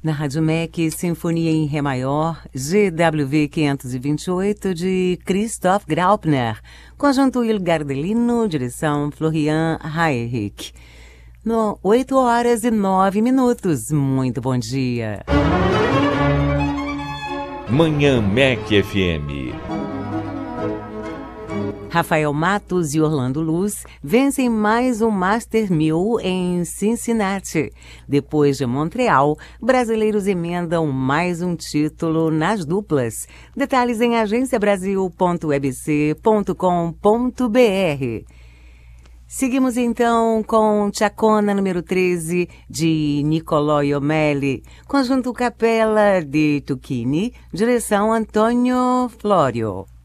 Na Rádio MEC, Sinfonia em Ré Maior, GWV 528, de Christoph Graupner, conjunto Il Gardelino, direção Florian Heinrich. 8h09. Muito bom dia. Manhã MEC FM. Rafael Matos e Orlando Luz vencem mais um Master 1000 em Cincinnati. Depois de Montreal, brasileiros emendam mais um título nas duplas. Detalhes em agenciabrasil.webc.com.br. Seguimos então com Chacona número 13, de Nicolò Iomelli, conjunto Capella de Tucchini, direção Antônio Florio.